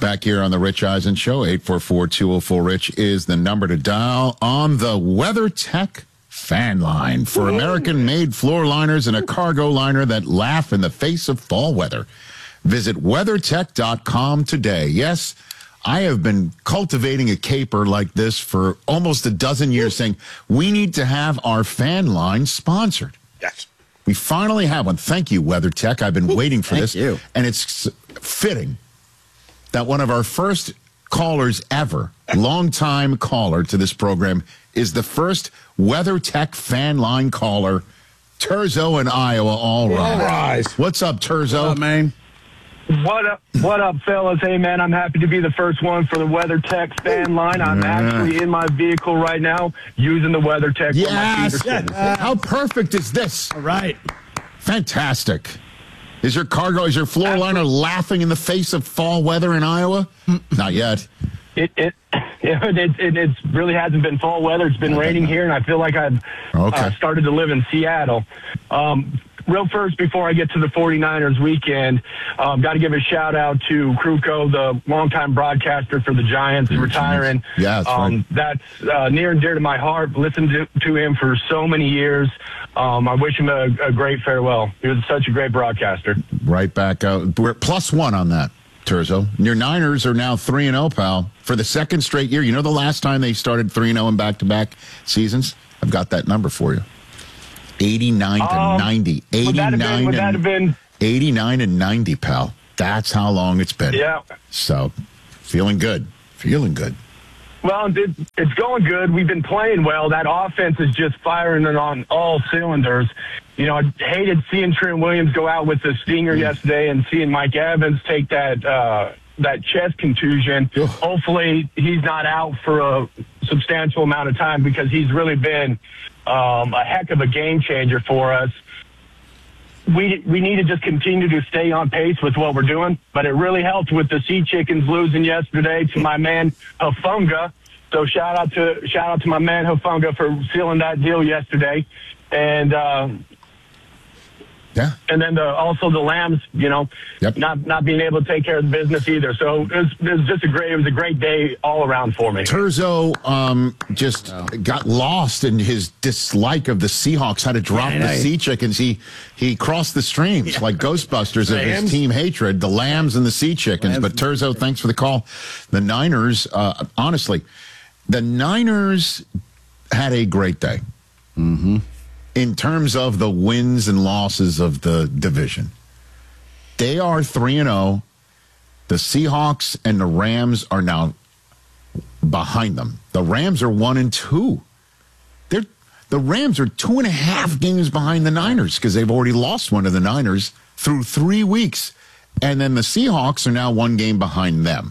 Back here on the Rich Eisen Show, 844-204-RICH is the number to dial on the WeatherTech fan line for American-made floor liners and a cargo liner that laugh in the face of fall weather. Visit WeatherTech.com today. Yes, I have been cultivating a caper like this for almost a dozen years, saying we need to have our fan line sponsored. Yes. We finally have one. Thank you, WeatherTech. I've been waiting for this. You. And it's fitting that one of our first callers ever, longtime caller to this program, is the first WeatherTech fan line caller, Terzo in Iowa. All rise. What's up, Terzo? What up, man? What up, fellas? Hey, man, I'm happy to be the first one for the WeatherTech fan line. I'm actually in my vehicle right now using the WeatherTech for my Peterson. How perfect is this? All right. Fantastic. Is your floor liner laughing in the face of fall weather in Iowa? Not yet. It really hasn't been fall weather. It's been raining here, and I feel like I've started to live in Seattle. Real first, before I get to the 49ers weekend, got to give a shout-out to Kruko, the longtime broadcaster for the Giants, retiring. Yeah, that's right. That's near and dear to my heart. Listened to him for so many years. I wish him a great farewell. He was such a great broadcaster. Right back out. We're +1 on that, Terzo. Your Niners are now 3-0, pal, for the second straight year. You know the last time they started 3-0 in back-to-back seasons? I've got that number for you. 89 to 90. 89 and 90, pal. That's how long it's been. Yeah. So, feeling good. Well, it's going good. We've been playing well. That offense is just firing it on all cylinders. You know, I hated seeing Trent Williams go out with the stinger yesterday and seeing Mike Evans take that chest contusion. Hopefully he's not out for a substantial amount of time because he's really been a heck of a game changer for us. We need to just continue to stay on pace with what we're doing, but it really helped with the Sea Chickens losing yesterday to my man Hufanga. So shout out to my man Hufanga for sealing that deal yesterday, and and then also the Lambs, not being able to take care of the business either. So it was a great day all around for me. Terzo got lost in his dislike of the Seahawks, had to drop the Sea Chickens. He crossed the streams like Ghostbusters of his team hatred, the Lambs and the Sea Chickens. But Terzo, thanks for the call. The Niners, honestly, the Niners had a great day. Mm-hmm. In terms of the wins and losses of the division. They are 3-0. The Seahawks and the Rams are now behind them. The Rams are 1-2. The Rams are 2.5 games behind the Niners because they've already lost one of the Niners through 3 weeks. And then the Seahawks are now 1 game behind them.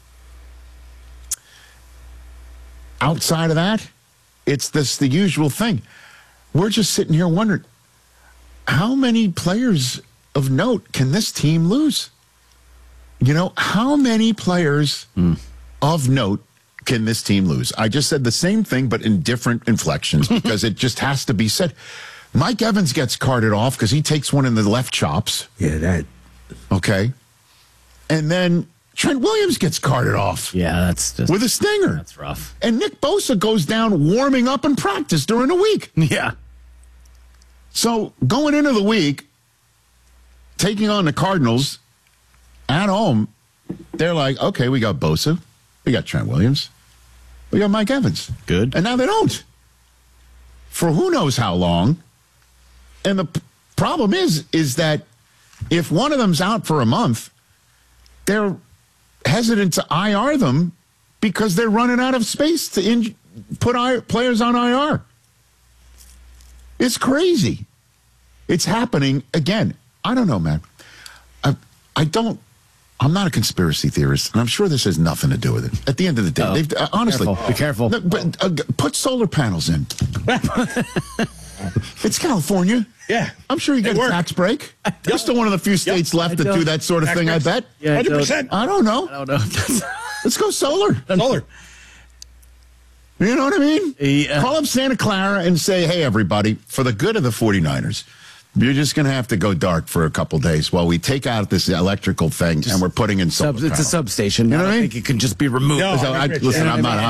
Outside of that, it's the usual thing. We're just sitting here wondering, how many players of note can this team lose? How many players of note can this team lose? I just said the same thing, but in different inflections, because it just has to be said. Mike Evans gets carted off because he takes one in the left chops. Yeah, that. Okay. And then Trent Williams gets carted off. Yeah, that's just. With a stinger. That's rough. And Nick Bosa goes down warming up in practice during the week. Yeah. So going into the week, taking on the Cardinals at home, they're like, okay, we got Bosa, we got Trent Williams, we got Mike Evans. Good. And now they don't. For who knows how long. And the problem is that if one of them's out for a month, they're hesitant to IR them because they're running out of space to put players on IR. It's crazy. It's happening again. I don't know, man. I'm not a conspiracy theorist, and I'm sure this has nothing to do with it. At the end of the day, honestly. Be careful. But put solar panels in. It's California. Yeah. I'm sure you get a tax break. You're still one of the few states left to do that sort of thing, I bet. Yeah, 100%. I don't know. Let's go solar. Solar. You know what I mean? Yeah. Call up Santa Clara and say, hey, everybody, for the good of the 49ers, You're just going to have to go dark for a couple days while we take out this electrical thing and we're putting in solar power. It's a substation. You know what I mean? think it can just be removed. No, so listen, I'm not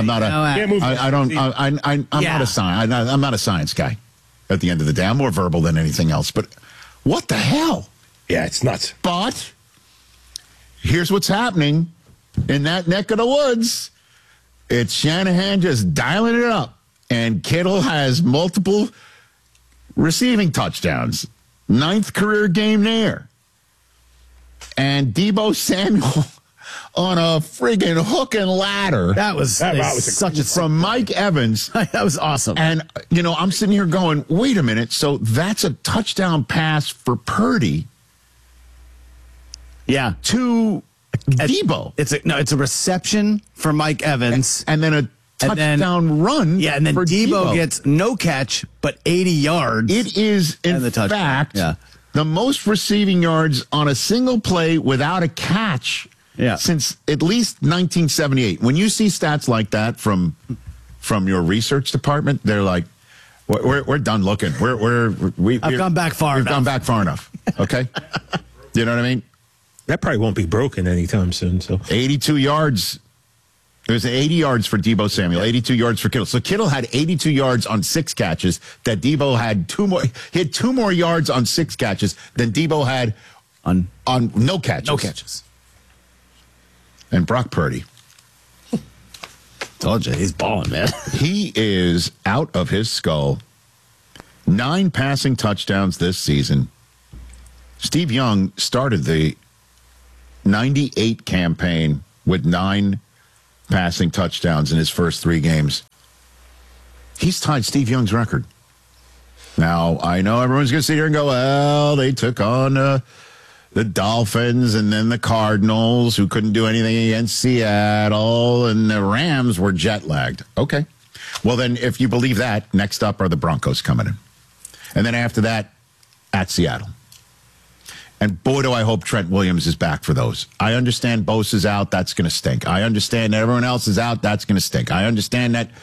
a science guy. At the end of the day, I'm more verbal than anything else. But what the hell? Yeah, it's nuts. But here's what's happening in that neck of the woods. It's Shanahan just dialing it up, and Kittle has multiple receiving touchdowns. 9th career game there. And Deebo Samuel on a friggin' hook and ladder. That was such a from Mike Evans. That was awesome. And, I'm sitting here going, wait a minute. So that's a touchdown pass for Purdy. Yeah. To Deebo. It's a reception for Mike Evans. And then a touchdown run. Yeah, and then Deebo gets no catch, but 80 yards. It is, in fact, the most receiving yards on a single play without a catch since at least 1978. When you see stats like that from your research department, they're like, we're done looking. We've gone back far enough. We've gone back far enough. Okay? You know what I mean? That probably won't be broken anytime soon. So 82 yards. It was 80 yards for Deebo Samuel, 82 yards for Kittle. So Kittle had 82 yards on 6 catches. That Deebo had 2 more. He had 2 more yards on 6 catches than Deebo had on no catches. No catches. And Brock Purdy. Told you, he's balling, man. He is out of his skull. 9 passing touchdowns this season. Steve Young started the 98 campaign with 9 passing touchdowns in his first 3 games. He's tied Steve Young's record. Now, I know everyone's going to sit here and go, well, they took on the Dolphins and then the Cardinals, who couldn't do anything against Seattle, and the Rams were jet-lagged. Okay. Well, then, if you believe that, next up are the Broncos coming in. And then after that, at Seattle. And boy, do I hope Trent Williams is back for those. I understand Bosa's out. That's going to stink. I understand that everyone else is out. That's going to stink. I understand that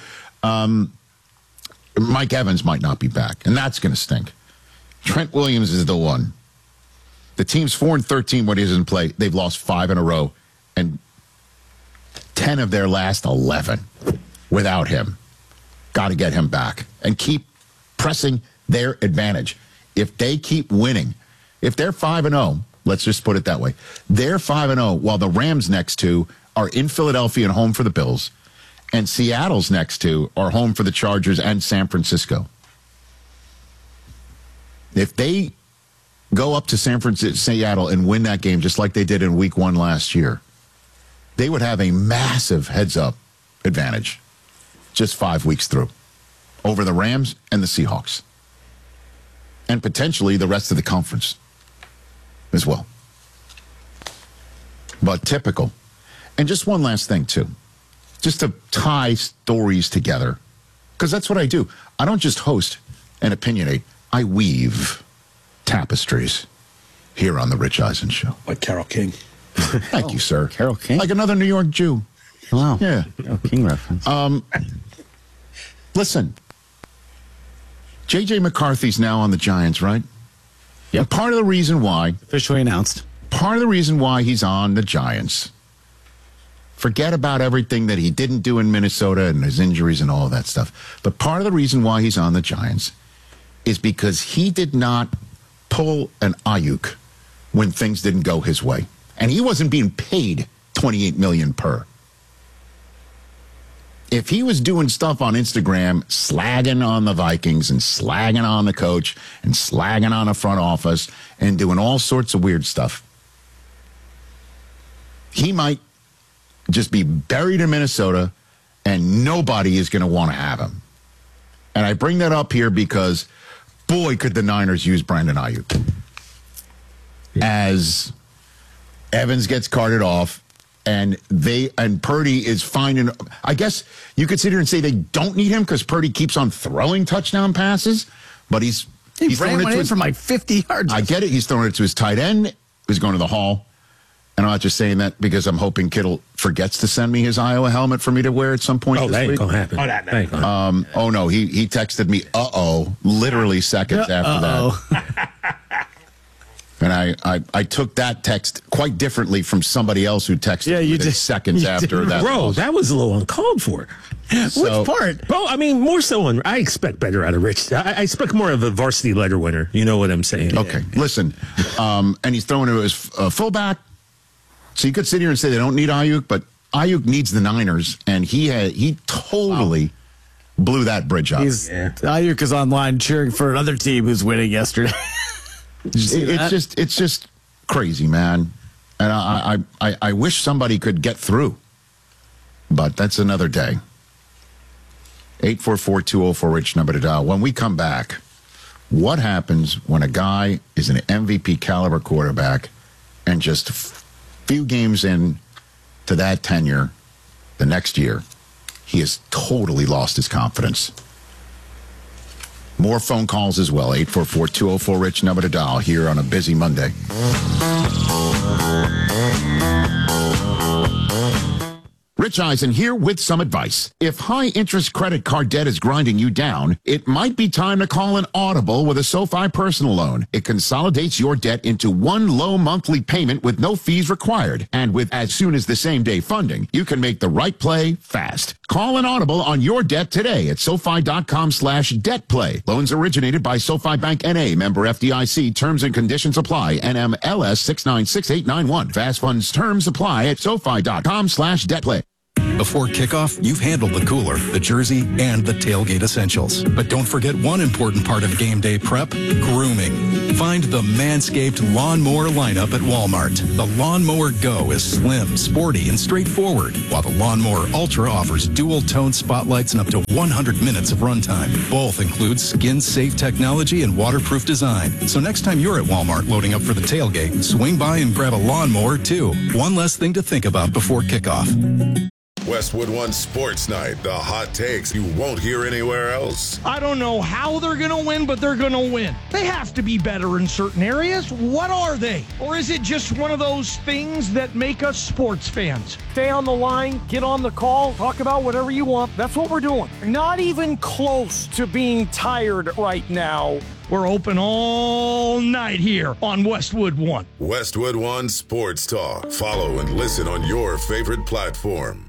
Mike Evans might not be back, and that's going to stink. Trent Williams is the one. The team's 4-13 when he doesn't play. They've lost 5 in a row, and 10 of their last 11 without him. Got to get him back and keep pressing their advantage. If they keep winning, if they're 5-0, let's just put it that way. They're 5-0 while the Rams next 2 are in Philadelphia and home for the Bills, and Seattle's next 2 are home for the Chargers and San Francisco. If they go up to Seattle and win that game just like they did in week 1 last year, they would have a massive heads-up advantage just 5 weeks through over the Rams and the Seahawks, and potentially the rest of the conference as well. But typical. And just one last thing, too, just to tie stories together, because that's what I do. I don't just host and opinionate. I weave tapestries here on The Rich Eisen Show. Like Carole King. Thank you, sir. Carole King? Like another New York Jew. Wow. Yeah. Carole King reference. Listen, J.J. McCarthy's now on the Giants, right? Yep. And part of the reason why... Officially announced. Part of the reason why he's on the Giants, forget about everything that he didn't do in Minnesota and his injuries and all of that stuff, but part of the reason why he's on the Giants is because he did not pull an Ayuk when things didn't go his way. And he wasn't being paid $28 million per. If he was doing stuff on Instagram, slagging on the Vikings and slagging on the coach and slagging on the front office and doing all sorts of weird stuff, he might just be buried in Minnesota and nobody is going to want to have him. And I bring that up here because, boy, could the Niners use Brandon Ayuk. As Evans gets carted off, and Purdy is finding. I guess you could sit here and say they don't need him because Purdy keeps on throwing touchdown passes, but he's throwing it from like 50 yards. I get it. He's throwing it to his tight end, who's going to the Hall. And I'm not just saying that because I'm hoping Kittle forgets to send me his Iowa helmet for me to wear at some point. Oh, this that ain't week. gonna happen. Oh, that ain't gonna happen. Oh no, he texted me, literally seconds after that. I took that text quite differently from somebody else who texted me within seconds after that. Bro, that was a little uncalled for. Which part? Well, I mean, more so I expect better out of Rich. I expect more of a varsity letter winner. You know what I'm saying? Okay, listen. And he's throwing to his fullback. So you could sit here and say they don't need Ayuk, but Ayuk needs the Niners, and he totally blew that bridge up. Ayuk is online cheering for another team who's winning yesterday. It's just crazy, man. And I wish somebody could get through, but that's another day. 844-204-RICH, number to dial. When we come back, what happens when a guy is an MVP caliber quarterback and just a few games in to that tenure the next year, he has totally lost his confidence? More phone calls as well. 844-204-RICH, number to dial here on a busy Monday. Rich Eisen here with some advice. If high-interest credit card debt is grinding you down, it might be time to call an audible with a SoFi personal loan. It consolidates your debt into one low monthly payment with no fees required. And with as soon as the same-day funding, you can make the right play fast. Call an audible on your debt today at SoFi.com/debtplay. Loans originated by SoFi Bank N.A., member FDIC. Terms and conditions apply. NMLS 696891. Fast funds terms apply at SoFi.com/debtplay. Before kickoff, you've handled the cooler, the jersey, and the tailgate essentials. But don't forget one important part of game day prep, grooming. Find the Manscaped Lawnmower lineup at Walmart. The Lawnmower Go is slim, sporty, and straightforward, while the Lawnmower Ultra offers dual-tone spotlights and up to 100 minutes of runtime. Both include skin-safe technology and waterproof design. So next time you're at Walmart loading up for the tailgate, swing by and grab a lawnmower, too. One less thing to think about before kickoff. Westwood One Sports Night, the hot takes you won't hear anywhere else. I don't know how they're going to win, but they're going to win. They have to be better in certain areas. What are they? Or is it just one of those things that make us sports fans? Stay on the line, get on the call, talk about whatever you want. That's what we're doing. Not even close to being tired right now. We're open all night here on Westwood One. Westwood One Sports Talk. Follow and listen on your favorite platform.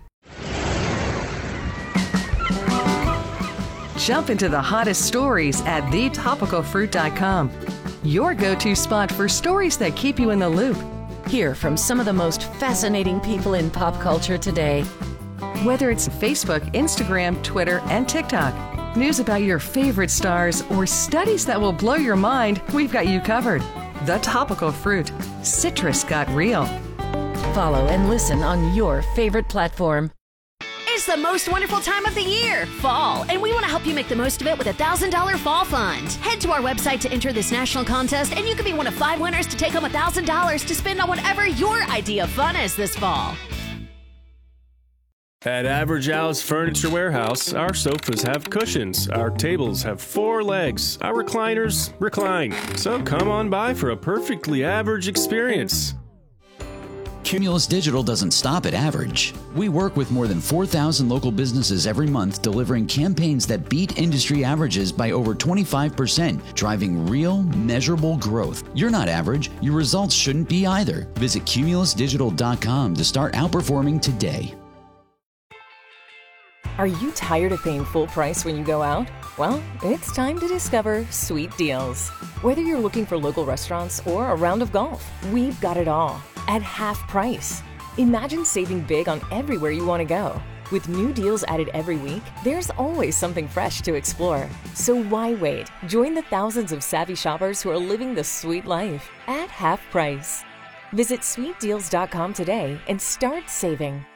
Jump into the hottest stories at thetopicalfruit.com. Your go-to spot for stories that keep you in the loop. Hear from some of the most fascinating people in pop culture today. Whether it's Facebook, Instagram, Twitter, and TikTok, news about your favorite stars, or studies that will blow your mind, we've got you covered. The Topical Fruit. Citrus got real. Follow and listen on your favorite platform. It's the most wonderful time of the year, fall, and we want to help you make the most of it with a $1,000 fall fund. Head to our website to enter this national contest, and you can be one of 5 winners to take home $1,000 to spend on whatever your idea of fun is this fall. At Average Al's Furniture Warehouse, our sofas have cushions, our tables have 4 legs, our recliners recline. So come on by for a perfectly average experience. Cumulus Digital doesn't stop at average. We work with more than 4,000 local businesses every month, delivering campaigns that beat industry averages by over 25%, driving real, measurable growth. You're not average. Your results shouldn't be either. Visit cumulusdigital.com to start outperforming today. Are you tired of paying full price when you go out? Well, it's time to discover Sweet Deals. Whether you're looking for local restaurants or a round of golf, we've got it all at half price. Imagine saving big on everywhere you want to go. With new deals added every week, there's always something fresh to explore. So why wait? Join the thousands of savvy shoppers who are living the sweet life at half price. Visit sweetdeals.com today and start saving.